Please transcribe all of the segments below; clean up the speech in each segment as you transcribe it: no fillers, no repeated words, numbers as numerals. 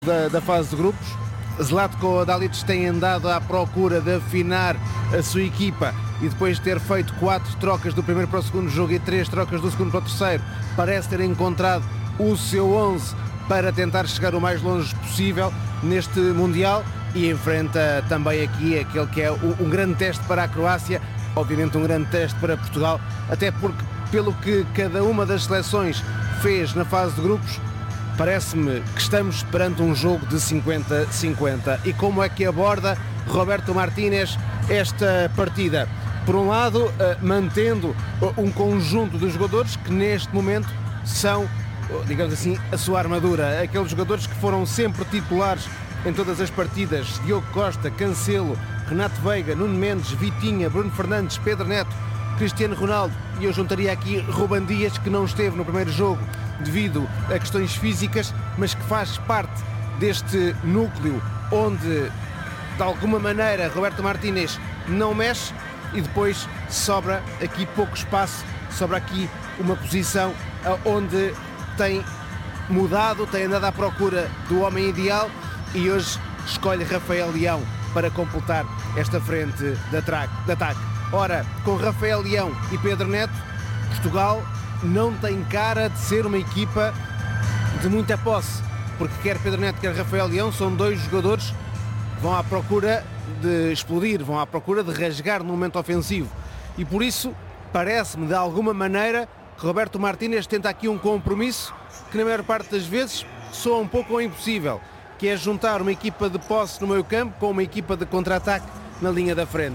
da fase de grupos. Zlatko Dalic tem andado à procura de afinar a sua equipa e depois de ter feito 4 trocas do primeiro para o segundo jogo e 3 trocas do segundo para o terceiro, parece ter encontrado o seu 11 para tentar chegar o mais longe possível neste Mundial e enfrenta também aqui aquele que é um grande teste para a Croácia, obviamente um grande teste para Portugal, até porque pelo que cada uma das seleções fez na fase de grupos, parece-me que estamos perante um jogo de 50-50. E como é que aborda Roberto Martínez esta partida? Por um lado, mantendo um conjunto de jogadores que neste momento são, digamos assim, a sua armadura. Aqueles jogadores que foram sempre titulares em todas as partidas. Diogo Costa, Cancelo, Renato Veiga, Nuno Mendes, Vitinha, Bruno Fernandes, Pedro Neto, Cristiano Ronaldo, e eu juntaria aqui Ruben Dias, que não esteve no primeiro jogo devido a questões físicas, mas que faz parte deste núcleo onde, de alguma maneira, Roberto Martínez não mexe, e depois sobra aqui pouco espaço, sobra aqui uma posição onde tem mudado, tem andado à procura do homem ideal e hoje escolhe Rafael Leão para completar esta frente de ataque. Ora, com Rafael Leão e Pedro Neto, Portugal não tem cara de ser uma equipa de muita posse, porque quer Pedro Neto, quer Rafael Leão são dois jogadores que vão à procura de explodir, vão à procura de rasgar no momento ofensivo, e por isso parece-me de alguma maneira que Roberto Martínez tenta aqui um compromisso que na maior parte das vezes soa um pouco ao impossível, que é juntar uma equipa de posse no meio campo com uma equipa de contra-ataque na linha da frente.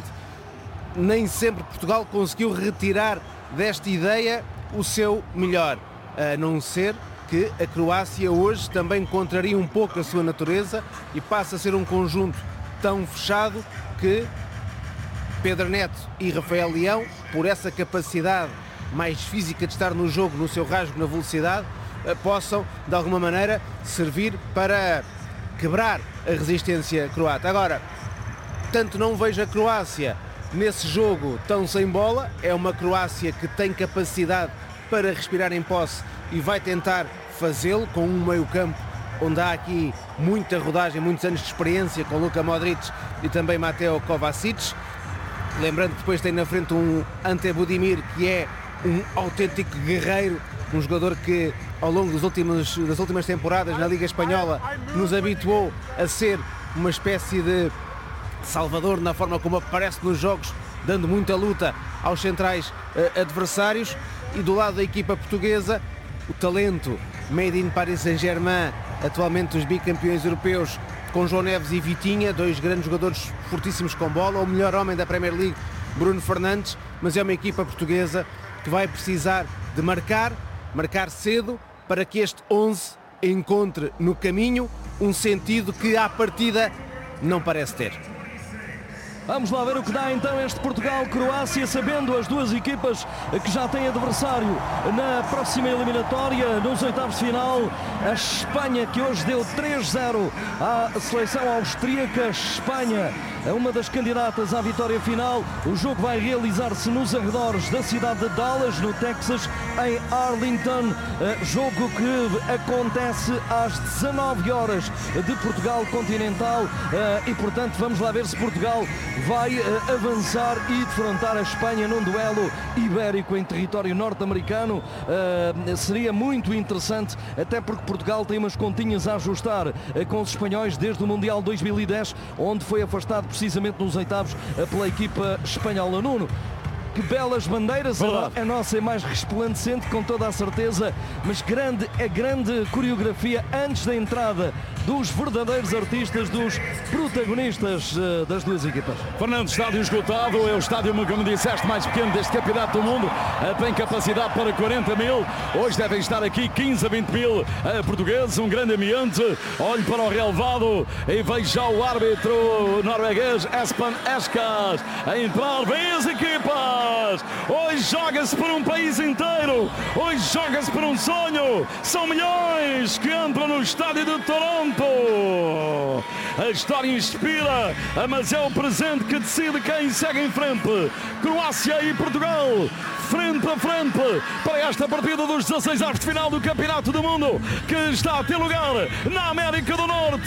Nem sempre Portugal conseguiu retirar desta ideia o seu melhor, a não ser que a Croácia hoje também contraria um pouco a sua natureza e passa a ser um conjunto tão fechado que Pedro Neto e Rafael Leão, por essa capacidade mais física de estar no jogo, no seu rasgo, na velocidade, possam de alguma maneira servir para quebrar a resistência croata. Agora, tanto não vejo a Croácia nesse jogo tão sem bola, é uma Croácia que tem capacidade para respirar em posse e vai tentar fazê-lo com um meio-campo onde há aqui muita rodagem, muitos anos de experiência com Luka Modric e também Mateo Kovacic. Lembrando que depois tem na frente um Ante Budimir, que é um autêntico guerreiro, um jogador que ao longo das últimas temporadas na Liga Espanhola nos habituou a ser uma espécie de salvador na forma como aparece nos jogos, dando muita luta aos centrais adversários. E do lado da equipa portuguesa, o talento made in Paris Saint-Germain, atualmente os bicampeões europeus, com João Neves e Vitinha, dois grandes jogadores fortíssimos com bola, o melhor homem da Premier League, Bruno Fernandes, mas é uma equipa portuguesa que vai precisar de marcar cedo, para que este 11 encontre no caminho um sentido que à partida não parece ter. Vamos lá ver o que dá então este Portugal-Croácia, sabendo as duas equipas que já têm adversário na próxima eliminatória, nos oitavos de final. A Espanha, que hoje deu 3-0 à seleção austríaca. Espanha é uma das candidatas à vitória final. O jogo vai realizar-se nos arredores da cidade de Dallas, no Texas, em Arlington. Jogo que acontece às 19 horas de Portugal continental e, portanto, vamos lá ver se Portugal vai avançar e defrontar a Espanha num duelo ibérico em território norte-americano. Seria muito interessante, até porque Portugal tem umas continhas a ajustar com os espanhóis desde o Mundial 2010, onde foi afastado precisamente nos oitavos pela equipa espanhola. Nuno, que belas bandeiras, a nossa é mais resplandecente com toda a certeza, mas a grande coreografia antes da entrada dos verdadeiros artistas, dos protagonistas das duas equipas. Fernando, estádio esgotado, é o estádio, como disseste, mais pequeno deste campeonato do mundo, tem capacidade para 40 mil, hoje devem estar aqui 15 a 20 mil portugueses, um grande ambiente. Olho para o relevado e vejo já o árbitro norueguês Espen Eskas a entrar, vem as equipas. Hoje joga-se por um país inteiro, hoje joga-se por um sonho, são milhões que entram no estádio de Toronto. A história inspira, mas é o presente que decide quem segue em frente. Croácia e Portugal, frente a frente, para esta partida dos 16 avos de final do Campeonato do Mundo, que está a ter lugar na América do Norte.